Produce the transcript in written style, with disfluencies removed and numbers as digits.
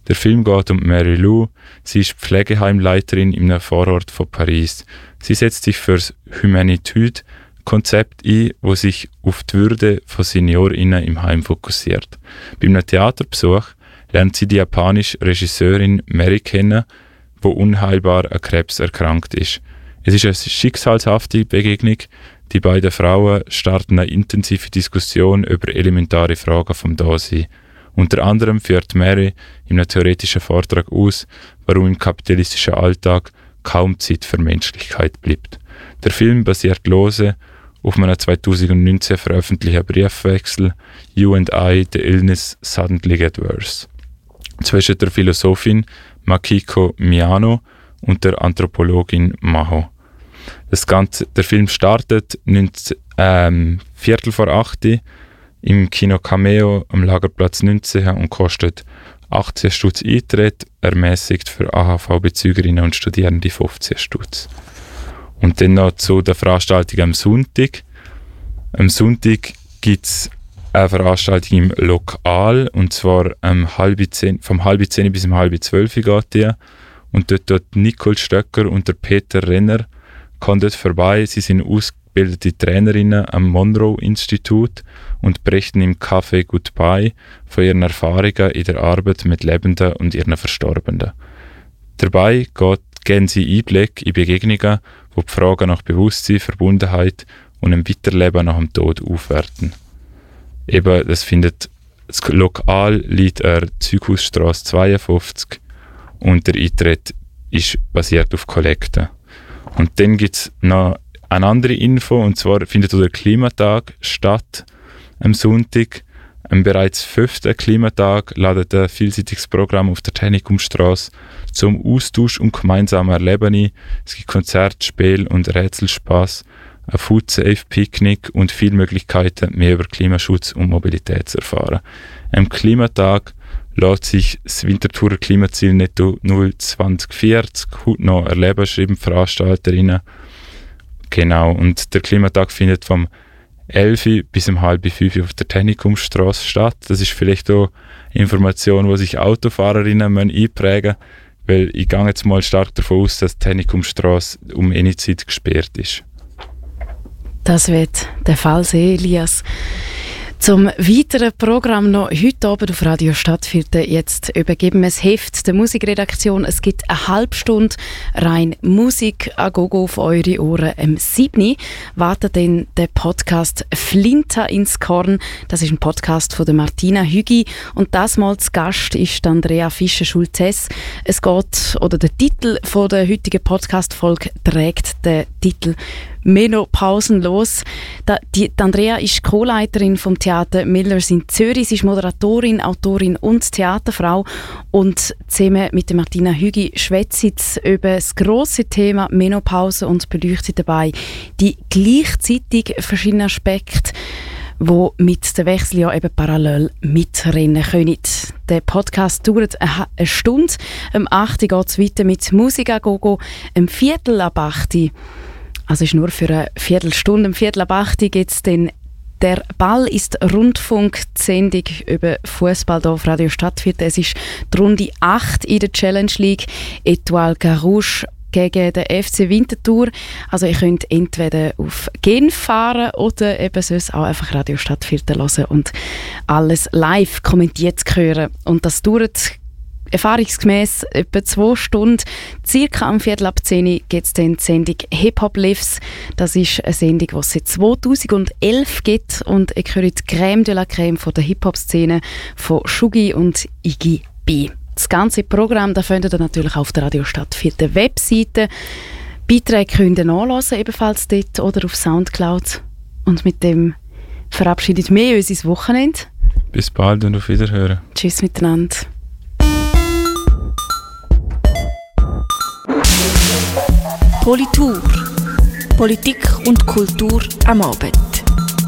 Der Film geht um Mary Lou. Sie ist Pflegeheimleiterin in einem Vorort von Paris. Sie setzt sich für das Humanitude-Konzept ein, das sich auf die Würde von SeniorInnen im Heim fokussiert. Bei einem Theaterbesuch lernt sie die japanische Regisseurin Mary kennen, die unheilbar an Krebs erkrankt ist. Es ist eine schicksalshafte Begegnung. Die beiden Frauen starten eine intensive Diskussion über elementare Fragen vom Dasein. Unter anderem führt Mary in einem theoretischen Vortrag aus, warum im kapitalistischen Alltag kaum Zeit für Menschlichkeit bleibt. Der Film basiert lose auf einem 2019 veröffentlichten Briefwechsel «You and I, the illness suddenly get worse» zwischen der Philosophin Makiko Miyano und der Anthropologin Maho. Der Film startet 7:15 im Kino Cameo am Lagerplatz 19 und kostet 18 Stutz Eintritt, ermäßigt für AHV-Bezügerinnen und Studierende 15 Stutz. Und dann noch zu der Veranstaltung am Sonntag. Am Sonntag gibt es eine Veranstaltung im Lokal, und zwar vom 9:30 bis 11:30 geht die. Und dort tut Nicole Stöcker und der Peter Renner kommen dort vorbei. Sie sind ausgebildete Trainerinnen am Monroe-Institut und berichten im Café Goodbye von ihren Erfahrungen in der Arbeit mit Lebenden und ihren Verstorbenen. Dabei geben sie Einblick in Begegnungen, die die Fragen nach Bewusstsein, Verbundenheit und einem Weiterleben nach dem Tod aufwerten. Eben, das Lokal liegt an der Zeughausstrasse 52 und der Eintritt ist basiert auf Kollekten. Und dann gibt es noch eine andere Info, und zwar findet der Klimatag statt am Sonntag. Am bereits 5. Klimatag ladet ein vielseitiges Programm auf der Technikumstrasse zum Austausch und gemeinsamen Erleben ein. Es gibt Konzerte, Spiele und Rätselspaß, ein Food-Safe-Picknick und viele Möglichkeiten, mehr über Klimaschutz und Mobilität zu erfahren. Am Klimatag lässt sich das Winterthurer Klimaziel Netto 0 2040 heute noch erleben, schreiben Veranstalterinnen. Genau, und der Klimatag findet vom 11 bis um 4:30 auf der Technikumstrasse statt. Das ist vielleicht auch Information, die sich Autofahrerinnen einprägen müssen, weil ich gehe jetzt mal stark davon aus, dass die Technikumstrasse um eine Zeit gesperrt ist. Das wird der Fall sein, Elias. Zum weiteren Programm noch heute Abend auf Radio Stadtviertel. Jetzt übergeben wir das Heft der Musikredaktion. Es gibt eine halbe Stunde rein Musik an Gogo auf eure Ohren. Am 7. wartet dann der Podcast «Flinta ins Korn». Das ist ein Podcast von der Martina Hügi. Und das Mal zu Gast ist Andrea Fischer-Schulzes. Es geht, oder der Titel von der heutigen Podcast-Folge trägt den Titel «Menopausenlos». Die Andrea ist Co-Leiterin vom Theater Millers in Zürich. Sie ist Moderatorin, Autorin und Theaterfrau. Und zusammen mit der Martina Hügi schwätzt sie über das grosse Thema Menopause und beleuchtet dabei die gleichzeitig verschiedenen Aspekte, die mit dem Wechsel ja eben parallel mitrennen können. Der Podcast dauert eine Stunde. Am 8. geht es weiter mit Musik an Gogo. Am 7:15, also ist nur für eine Viertelstunde, am 7:15 gibt es dann «Der Ball» ist Rundfunk, die Sendung über Fußball hier auf Radio Stadtviertel. Es ist die Runde 8 in der Challenge League. Etoile Carouge gegen den FC Winterthur. Also ihr könnt entweder auf Genf fahren oder eben sonst auch einfach Radio Stadtviertel hören und alles live kommentiert hören. Und das dauert erfahrungsgemäß etwa 2 Stunden. Circa am 9:15 gibt es dann die Sendung «Hip-Hop Lives». Das ist eine Sendung, die es seit 2011 gibt. Und ihr hört die Crème de la Crème von der Hip-Hop-Szene von Shugi und Iggy B. Das ganze Programm findet ihr natürlich auf der Radio Stadtviertel Webseite. Beiträge könnt ihr nachlesen, ebenfalls dort oder auf Soundcloud. Und mit dem verabschiedet wir uns ins Wochenende. Bis bald und auf Wiederhören. Tschüss miteinander. Politur. Politik und Kultur am Abend.